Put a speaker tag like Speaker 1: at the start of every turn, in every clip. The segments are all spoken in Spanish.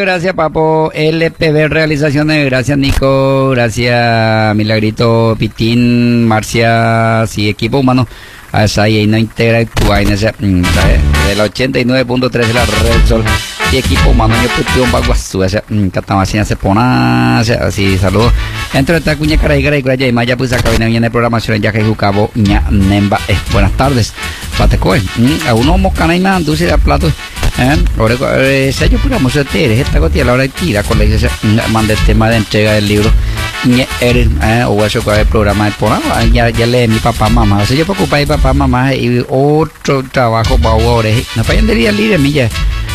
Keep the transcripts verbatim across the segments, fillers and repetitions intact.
Speaker 1: gracias, Papo. L P B Realizaciones, gracias, Nico. Gracias, Milagrito, Pitín, Marcia, sí, equipo humano. A esa ahí no integra tu en ese de la ochenta y nueve punto tres de la Red Sol y equipo humano yo puteo un baguazo ese catamacina se pone así saludos dentro de esta cuña cara y cara y cara y maya pues acá viene bien de programación ya que jugabo ña nemba eh, buenas tardes patecoe a uno moscana y más dulce de plato eh ahora ese yo programos este esta gotilla la hora de tira con la iglesia manda el tema de entrega del libro ñe eres eh o eso que el programa de por ya ya lee mi papá mamá o sea yo preocupa y papá mamá y otro trabajo para ahora no para día libre milla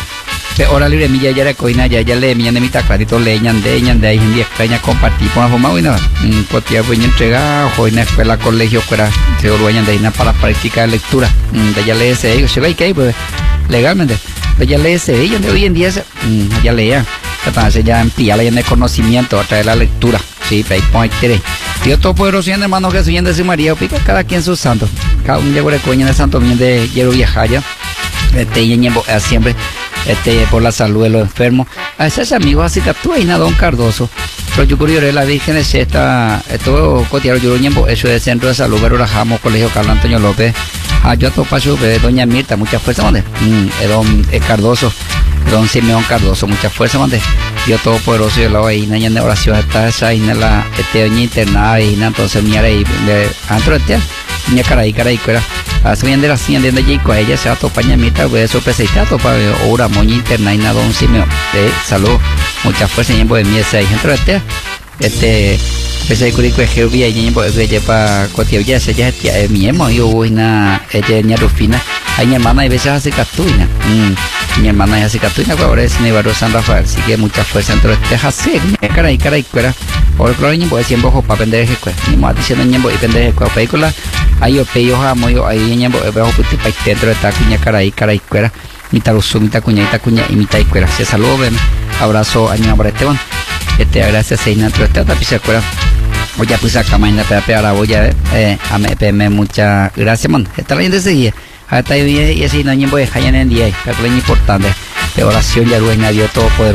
Speaker 1: hora libre milla ya era coina ya ya le milla de mi taclatito le ñande ñande ahí en día extraña compartir con la forma hoy no pues ya voy a entregar hoy en la escuela colegio fuera se lo vayan de ahí para práctica de lectura de ya lee ese ellos se ve que hay pues legalmente de ya lee ese ellos de hoy en día ya leía entonces ya ampliar el conocimiento a través de la lectura sí ahí pone tres Dios Todopoderoso y en hermano Jesús y en de su María pica cada quien sus santos cada un llegó de coña de santo bien de quiero viajar ya este y siempre este por la salud de los enfermos a esos amigos así que tú ahí na don Cardoso pero yo curioso la Virgen es esta esto cotidiano yo ñembo eso es centro de salud pero rajamos colegio Carlos Antonio López a yo topa su de doña Mirta mucha fuerza donde mm, don eh, Cardoso don Simeón Cardoso mucha fuerza donde Dios Todopoderoso yo lo ahí na de oración está esa y la este doña internada y entonces mira ahí de antro este niña caray caray cuera hace bien de la cien de allí con ella se va a topar ñamita pues eso pese está topa ahora moña interna y nada don Simeón de salud mucha fuerza y de mí ese gente este este pese de curico es que había y pues que lleva cualquier ya se ya es mi emo yo voy na ella ña Rufina hay mi hermana y veces hace catuina mi hermana hace catuina pues ahora es Nevado San Rafael así que mucha fuerza dentro de este hace caray caray cuera ahora claro ñembo es siempre ojo para vender el escuela ni más diciendo ñembo y vender el escuela película ahí yo pello amo yo ahí ñembo veo que para dentro de esta cuña caray caray cuera mitad uso mitad cuña mitad cuña y mitad cuera se saludo ven abrazo año para Esteban este gracias seis dentro de esta tapiza cuera oye pues acá mañana te pegar a boya eh a me muchas gracias man está la gente seguía hasta ahí y así no ñembo de jayan en día es importante de oración ya ruina Dios Todopoderoso